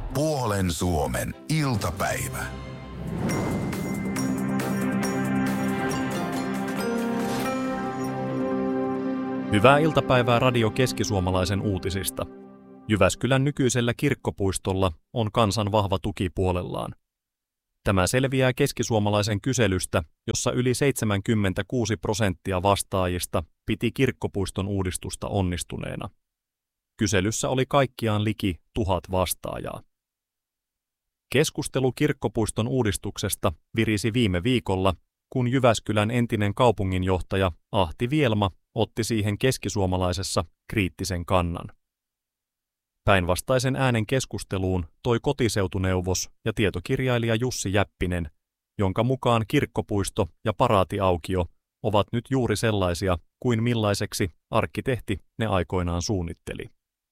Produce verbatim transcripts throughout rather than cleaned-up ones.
Puolen Suomen iltapäivä. Hyvää iltapäivää Radio Keski-Suomalaisen uutisista. Jyväskylän nykyisellä kirkkopuistolla on kansan vahva tuki puolellaan. Tämä selviää keskisuomalaisen kyselystä, jossa yli seitsemänkymmentäkuusi prosenttia vastaajista piti kirkkopuiston uudistusta onnistuneena. Kyselyssä oli kaikkiaan liki tuhat vastaajaa. Keskustelu kirkkopuiston uudistuksesta virisi viime viikolla, kun Jyväskylän entinen kaupunginjohtaja Ahti Vielma otti siihen keskisuomalaisessa kriittisen kannan. Päinvastaisen äänen keskusteluun toi kotiseutuneuvos ja tietokirjailija Jussi Jäppinen, jonka mukaan kirkkopuisto ja paraatiaukio ovat nyt juuri sellaisia kuin millaiseksi arkkitehti ne aikoinaan suunnitteli.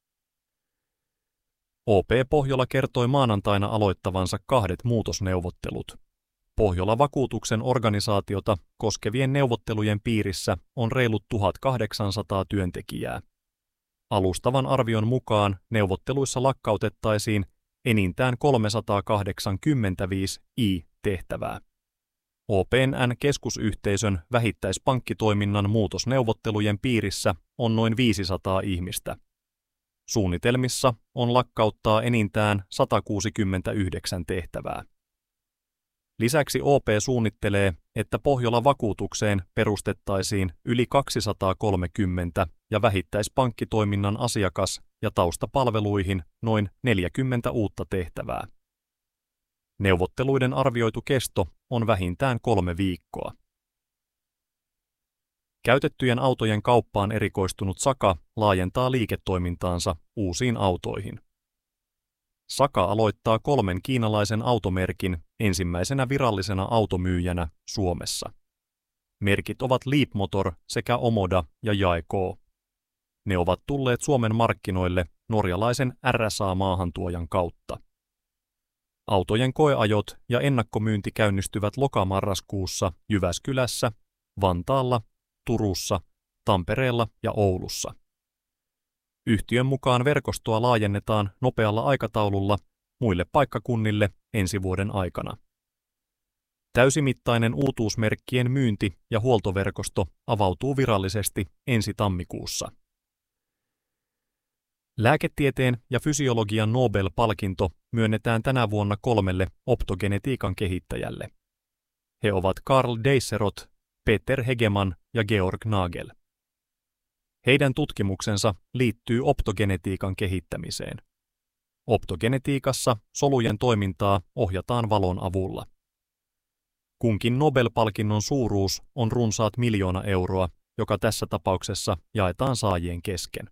O P Pohjola kertoi maanantaina aloittavansa kahdet muutosneuvottelut. Pohjola-vakuutuksen organisaatiota koskevien neuvottelujen piirissä on reilut tuhatkahdeksansataa työntekijää. Alustavan arvion mukaan neuvotteluissa lakkautettaisiin enintään kolmesataakahdeksankymmentäviisi I-tehtävää. O P N-keskusyhteisön vähittäispankkitoiminnan muutosneuvottelujen piirissä on noin viisisataa ihmistä. Suunnitelmissa on lakkauttaa enintään sata kuusikymmentäyhdeksän tehtävää. Lisäksi O P suunnittelee, että Pohjola-vakuutukseen perustettaisiin yli kaksisataakolmekymmentä ja vähittäispankkitoiminnan asiakas- ja taustapalveluihin noin neljäkymmentä uutta tehtävää. Neuvotteluiden arvioitu kesto on vähintään kolme viikkoa. Käytettyjen autojen kauppaan erikoistunut Saka laajentaa liiketoimintaansa uusiin autoihin. Saka aloittaa kolmen kiinalaisen automerkin ensimmäisenä virallisena automyyjänä Suomessa. Merkit ovat Leapmotor sekä Omoda ja Jaeko. Ne ovat tulleet Suomen markkinoille norjalaisen R S A-maahantuojan kautta. Autojen koeajot ja ennakkomyynti käynnistyvät lokamarraskuussa Jyväskylässä, Vantaalla, Turussa, Tampereella ja Oulussa. Yhtiön mukaan verkostoa laajennetaan nopealla aikataululla muille paikkakunnille ensi vuoden aikana. Täysimittainen uutuusmerkkien myynti- ja huoltoverkosto avautuu virallisesti ensi tammikuussa. Lääketieteen ja fysiologian Nobel-palkinto myönnetään tänä vuonna kolmelle optogenetiikan kehittäjälle. He ovat Karl Deisseroth, Peter Hegeman ja Georg Nagel. Heidän tutkimuksensa liittyy optogenetiikan kehittämiseen. Optogenetiikassa solujen toimintaa ohjataan valon avulla. Kunkin Nobel-palkinnon suuruus on runsaat miljoona euroa, joka tässä tapauksessa jaetaan saajien kesken.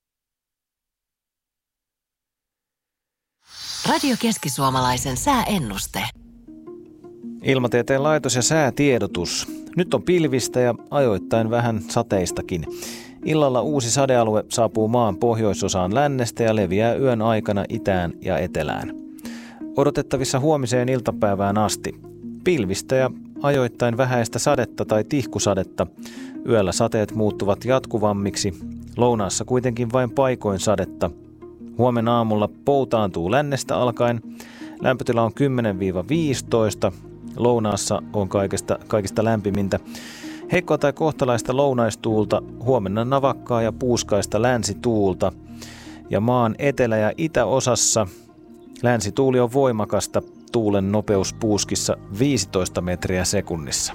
Radio Keski-Suomalaisen sääennuste. Ilmatieteen laitos ja säätiedotus. Nyt on pilvistä ja ajoittain vähän sateistakin. Illalla uusi sadealue saapuu maan pohjoisosaan lännestä ja leviää yön aikana itään ja etelään. Odotettavissa huomiseen iltapäivään asti. Pilvistä ja ajoittain vähäistä sadetta tai tihkusadetta. Yöllä sateet muuttuvat jatkuvammiksi. Lounaassa kuitenkin vain paikoin sadetta. Huomenna aamulla poutaantuu lännestä alkaen. Lämpötila on kymmenen viisitoista. Lounaassa on kaikista, kaikista lämpimintä. Heikkoa tai kohtalaista lounaistuulta, huomenna navakkaa ja puuskaista länsituulta. Ja maan etelä- ja itäosassa länsituuli on voimakasta, tuulen nopeus puuskissa viisitoista metriä sekunnissa.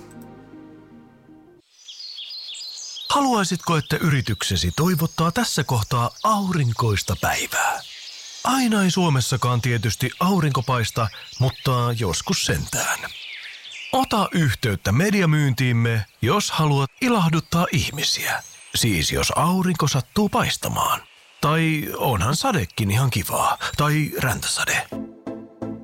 Haluaisitko, että yrityksesi toivottaa tässä kohtaa aurinkoista päivää? Aina ei Suomessakaan tietysti aurinko paista, mutta joskus sentään. Ota yhteyttä mediamyyntiimme, jos haluat ilahduttaa ihmisiä. Siis jos aurinko sattuu paistamaan. Tai onhan sadekin ihan kivaa. Tai räntäsade.